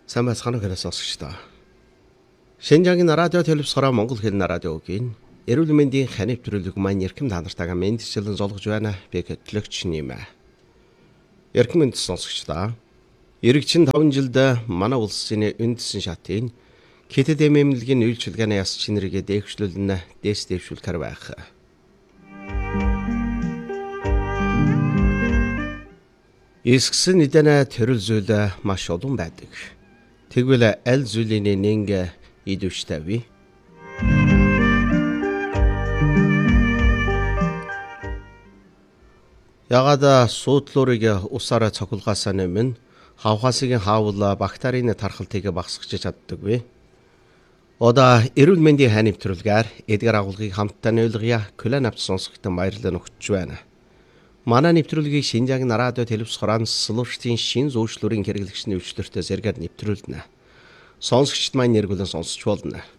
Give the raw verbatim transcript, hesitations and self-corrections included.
Сайн байцгаана уу гэнэ сонсогчдоо. Шинжаагийн радио телевизороо Монгол хэлний радиогийн эрүүл мэндийн хань нэвтрүүлэг маань эрхэм та нартайгаа мэдчилэн золгож байна. Би хөтлөгч нэмэ. Эрхэм мэнд сонсогчдоо. Иргэчин таван жилд манай улсын үндэсний шатын хэтэд эмнэлгийн үйлчилгээний яс чинэрийг дэвшлүүлнэ дэс дэвшүүлэхэр байх. Эсгсэн эдэнэ төрөл зүйл маш олон байдаг. Тэгвэл аль зүйлийн нэг идэвчтэй вэ? Ягаад суудлуурыг усаараа цохилгаасаа нэмэн хавхаасгийн хаавал бактерийн тархалтыг багасгаж чаддаг вэ? Одоо эрүүл мэндийн хань нэвтрүүлгээр эдгээр агуулгыг хамтдаа нөлгөё. Клан авч сонсохтон баярлалаа өгч байна. Манай нэвтрүүлгийг Шинжаагийн радио телевизорын слуштын шин зөвшлөрийн хэрэглэгчний өвчлөлтөөр зэрэгээр нэвтрүүлнэ. Сонсогчд маань нэргүүлэн сонсч болно.